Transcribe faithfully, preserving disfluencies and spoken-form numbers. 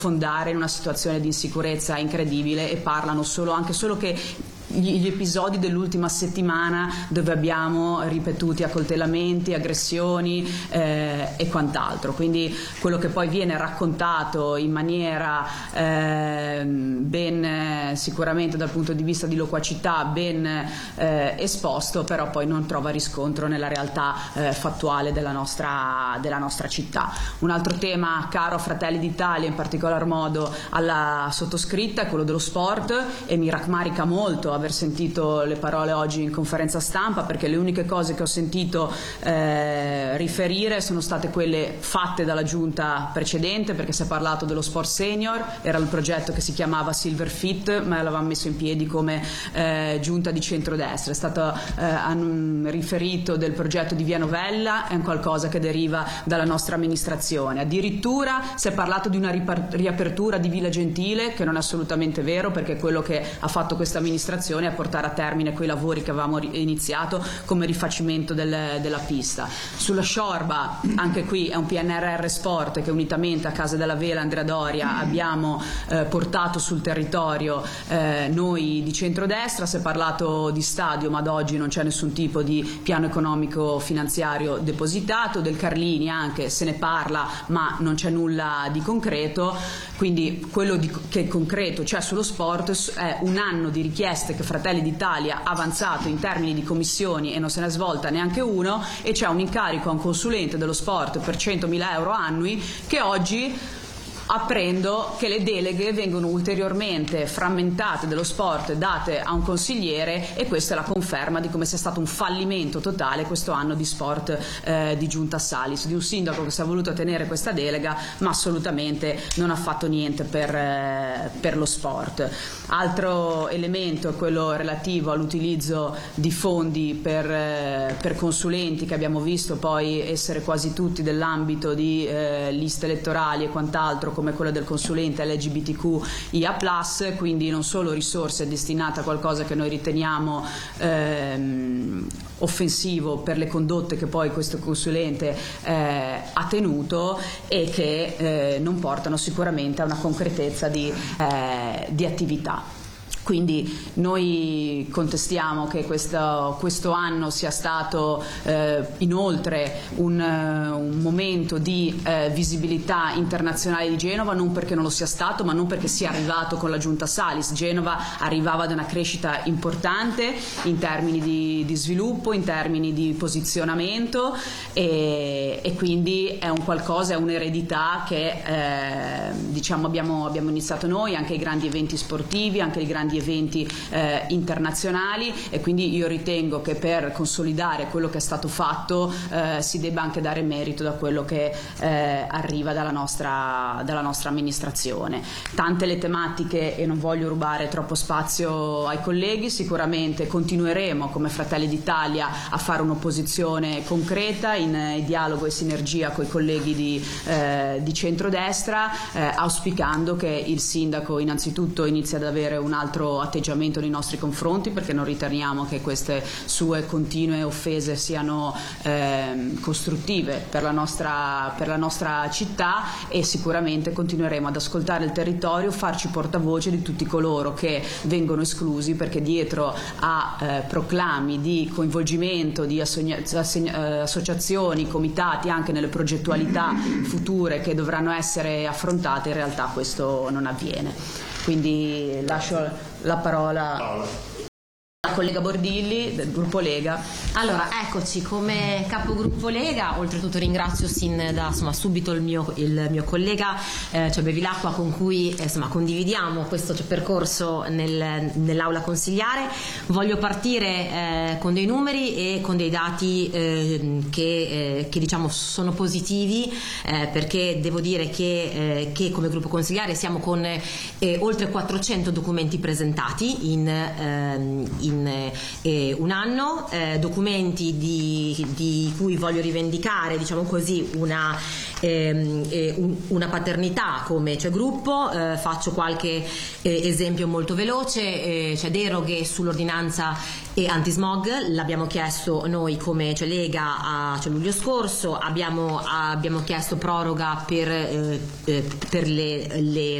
fondare in una situazione di insicurezza incredibile, e parlano solo, anche solo che gli episodi dell'ultima settimana dove abbiamo ripetuti accoltellamenti, aggressioni eh, e quant'altro. Quindi quello che poi viene raccontato in maniera eh, ben sicuramente dal punto di vista di loquacità ben eh, esposto, però poi non trova riscontro nella realtà eh, fattuale della nostra, della nostra città. Un altro tema caro a Fratelli d'Italia, in particolar modo alla sottoscritta, è quello dello sport, e mi rammarica molto aver sentito le parole oggi in conferenza stampa, perché le uniche cose che ho sentito eh, riferire sono state quelle fatte dalla giunta precedente, perché si è parlato dello sport senior, era il progetto che si chiamava Silver Fit, ma l'avevamo messo in piedi come eh, giunta di centrodestra. È stato eh, riferito del progetto di Via Novella, è un qualcosa che deriva dalla nostra amministrazione. Addirittura si è parlato di una riapertura di Villa Gentile, che non è assolutamente vero, perché quello che ha fatto questa amministrazione è portare a termine quei lavori che avevamo iniziato come rifacimento del, della pista. Sulla Sciorba, anche qui è un P N R R Sport che unitamente a Casa della Vela Andrea Doria abbiamo eh, portato sul territorio eh, noi di centrodestra. Si è parlato di stadio, ma ad oggi non c'è nessun tipo di piano economico finanziario depositato. Del Carlini anche se ne parla, ma non c'è nulla di concreto. Quindi quello di, che è concreto c'è sullo sport è un anno di richieste che Fratelli d'Italia ha avanzato in termini di commissioni e non se ne è svolta neanche uno, e c'è un incarico a un consulente dello sport per centomila euro annui, che oggi apprendo che le deleghe vengono ulteriormente frammentate dello sport, date a un consigliere, e questa è la conferma di come sia stato un fallimento totale questo anno di sport eh, di Giunta Salis, di un sindaco che si è voluto tenere questa delega ma assolutamente non ha fatto niente per, eh, per lo sport. Altro elemento è quello relativo all'utilizzo di fondi per, eh, per consulenti, che abbiamo visto poi essere quasi tutti dell'ambito di eh, liste elettorali e quant'altro, come quella del consulente L G B T Q I A plus, quindi non solo risorse destinate a qualcosa che noi riteniamo ehm, offensivo per le condotte che poi questo consulente eh, ha tenuto, e che eh, non portano sicuramente a una concretezza di, eh, di attività. Quindi noi contestiamo che questo, questo anno sia stato eh, inoltre un, un momento di eh, visibilità internazionale di Genova, non perché non lo sia stato, ma non perché sia arrivato con la Giunta Salis. Genova arrivava da una crescita importante in termini di, di sviluppo, in termini di posizionamento, e, e quindi è un qualcosa, è un'eredità che eh, diciamo abbiamo, abbiamo iniziato noi, anche i grandi eventi sportivi, anche i grandi eventi eh, internazionali, e quindi io ritengo che per consolidare quello che è stato fatto eh, si debba anche dare merito da quello che eh, arriva dalla nostra, dalla nostra amministrazione. Tante le tematiche e non voglio rubare troppo spazio ai colleghi, sicuramente continueremo come Fratelli d'Italia a fare un'opposizione concreta in, in dialogo e sinergia con i colleghi di, eh, di centrodestra, eh, auspicando che il sindaco innanzitutto inizi ad avere un altro atteggiamento nei nostri confronti, perché non riteniamo che queste sue continue offese siano eh, costruttive per la nostra, per la nostra città, e sicuramente continueremo ad ascoltare il territorio, farci portavoce di tutti coloro che vengono esclusi, perché dietro a eh, proclami di coinvolgimento di associazioni, comitati, anche nelle progettualità future che dovranno essere affrontate, in realtà questo non avviene. Quindi lascio la parola alla collega Bordilli del gruppo Lega. Allora, eccoci come capogruppo Lega. Oltretutto ringrazio sin da insomma, subito il mio, il mio collega eh, cioè Bevilacqua, con cui eh, insomma, condividiamo questo cioè, percorso nel, nell'aula consigliare. Voglio partire eh, con dei numeri e con dei dati eh, che, eh, che diciamo sono positivi, eh, perché devo dire che, eh, che come gruppo consigliare siamo con eh, oltre quattrocento documenti presentati in, eh, in in eh, un anno, eh, documenti di, di cui voglio rivendicare, diciamo così, una ehm, eh, un, una paternità come cioè, gruppo. Eh, faccio qualche eh, esempio molto veloce, eh, cioè deroghe sull'ordinanza e antismog, l'abbiamo chiesto noi come cioè, Lega a cioè, luglio scorso, abbiamo, abbiamo chiesto proroga per, eh, eh, per le, le